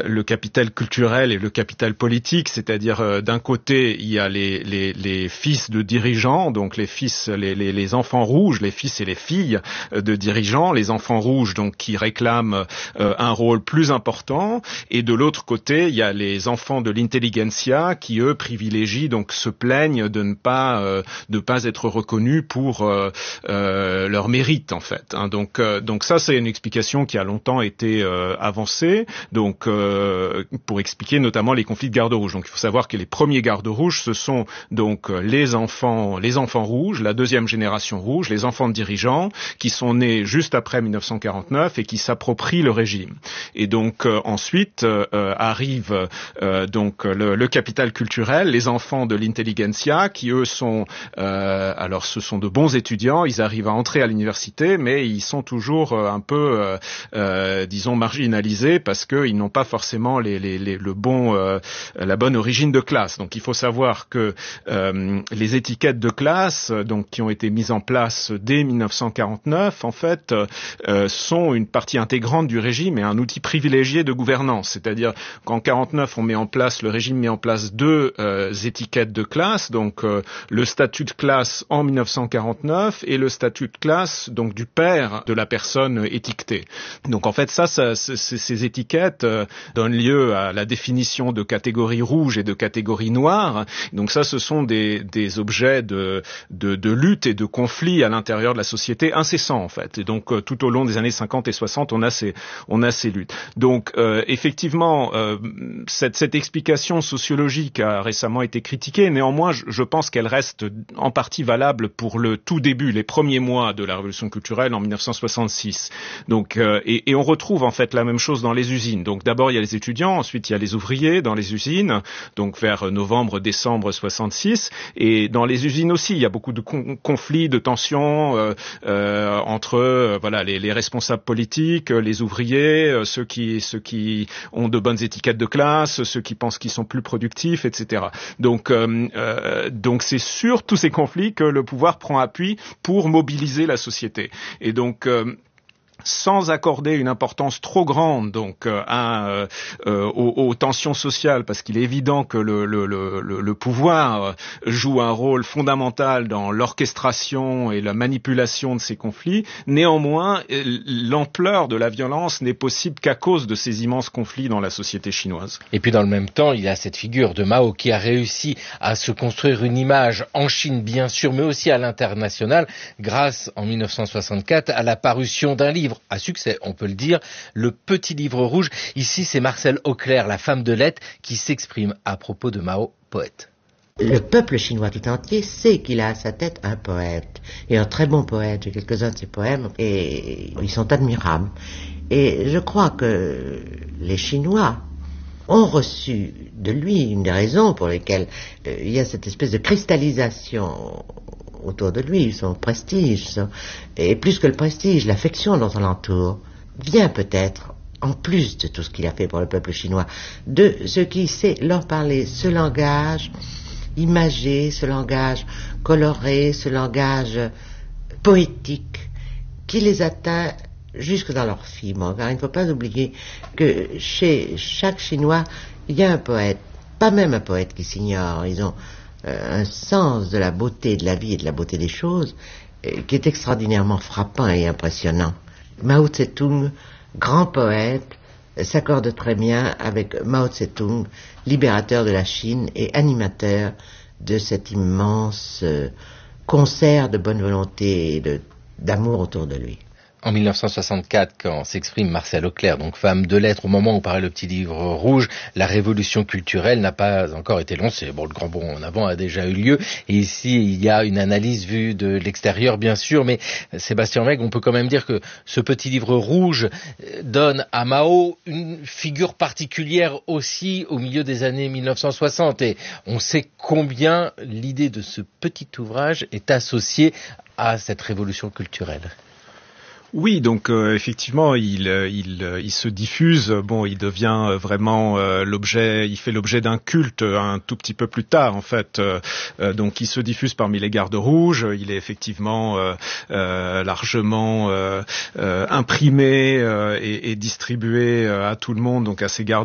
le capital culturel et le capital politique, c'est-à-dire d'un côté il y a les fils de dirigeants, donc les enfants rouges, les fils et les filles de dirigeants, les enfants rouges donc qui réclament un rôle plus important, et de l'autre côté il y a les enfants de l'intelligentsia qui eux privilégient, donc se plaignent de ne pas être reconnus pour leur mérite en fait. Hein. Donc ça c'est une explication qui a longtemps été avancée, donc pour expliquer notamment les conflits de garde rouge. Donc il faut savoir que les premiers gardes rouges ce sont donc les enfants rouges, la deuxième génération rouge, les enfants de dirigeants qui sont nés juste après 1949 et qui s'approprient le régime. Et donc ensuite arrive donc le capital culturel, les enfants de l'intelligentsia qui eux sont alors ce sont de bons étudiants, ils arrivent à entrer à l'université mais ils sont toujours un peu disons marginalisés parce que ils n'ont pas forcément la bonne origine de classe. Donc il faut savoir que les étiquettes de classe donc qui ont été mises en place dès 1949 en fait sont une partie intégrante du régime et un outil privilégié de gouvernance. C'est-à-dire qu'en 49 le régime met en place deux étiquettes de classe, donc le statut de classe en 1949 et le statut de classe donc du père de la personne étiquetée. Donc en fait ces étiquettes donnent lieu à la définition de catégories rouges et de catégories noires. Donc ça ce sont des objets de lutte et de conflit à l'intérieur de la société incessants en fait. Et donc tout au long des années 50 et 60 on a ces luttes. Donc effectivement cette explication sociologique a récemment été critiquée, néanmoins je pense qu'elle reste en partie valable pour le tout début, les premiers mois de la révolution culturelle en 1966. Donc et on retrouve en fait la même chose dans les usines. Donc d'abord il y a les étudiants, ensuite il y a les ouvriers dans les usines, donc vers novembre-décembre 66, et dans les usines aussi il y a beaucoup de conflits, de tensions entre les responsables politiques, les ouvriers, ceux qui ont de bonnes étiquettes de classe, ceux qui pensent qu'ils sont plus productifs, etc. Donc c'est sur tous ces conflits que le pouvoir prend appui pour mobiliser la société. Et donc sans accorder une importance trop grande donc aux tensions sociales, parce qu'il est évident que le pouvoir joue un rôle fondamental dans l'orchestration et la manipulation de ces conflits. Néanmoins, l'ampleur de la violence n'est possible qu'à cause de ces immenses conflits dans la société chinoise. Et puis dans le même temps, il y a cette figure de Mao qui a réussi à se construire une image en Chine bien sûr, mais aussi à l'international, grâce en 1964 à la parution d'un livre à succès, on peut le dire, le Petit Livre Rouge. Ici, c'est Marcelle Auclair, la femme de lettres, qui s'exprime à propos de Mao, poète. Le peuple chinois tout entier sait qu'il a à sa tête un poète, et un très bon poète. J'ai quelques-uns de ses poèmes, et ils sont admirables. Et je crois que les Chinois ont reçu de lui une des raisons pour lesquelles il y a cette espèce de cristallisation autour de lui, son prestige, et plus que le prestige, l'affection dont on l'entoure, vient peut-être, en plus de tout ce qu'il a fait pour le peuple chinois, de ce qui sait leur parler, ce langage imagé, ce langage coloré, ce langage poétique, qui les atteint jusque dans leurs fibres. Car il ne faut pas oublier que chez chaque Chinois, il y a un poète, pas même un poète qui s'ignore, ils ont un sens de la beauté de la vie et de la beauté des choses qui est extraordinairement frappant et impressionnant. Mao Tse-tung, grand poète, s'accorde très bien avec Mao Tse-tung, libérateur de la Chine et animateur de cet immense concert de bonne volonté et d'amour autour de lui. En 1964, quand s'exprime Marcelle Auclair, donc femme de lettres, au moment où paraît le Petit Livre Rouge, la révolution culturelle n'a pas encore été lancée. Bon, le grand bond en avant a déjà eu lieu, et ici il y a une analyse vue de l'extérieur, bien sûr, mais Sébastien Meg, on peut quand même dire que ce Petit Livre Rouge donne à Mao une figure particulière aussi au milieu des années 1960, et on sait combien l'idée de ce petit ouvrage est associée à cette révolution culturelle. Oui, donc effectivement, il se diffuse. Bon, il devient vraiment l'objet. Il fait l'objet d'un culte un tout petit peu plus tard, en fait. Donc, il se diffuse parmi les gardes rouges. Il est effectivement largement imprimé et distribué à tout le monde, donc à ces gardes